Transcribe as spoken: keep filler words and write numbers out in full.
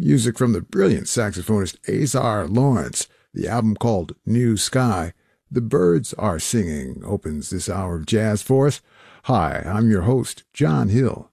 Music from the brilliant saxophonist Azar Lawrence. The album called New Sky. The Birds Are Singing opens this hour of jazz for us. Hi, I'm your host, John Hill.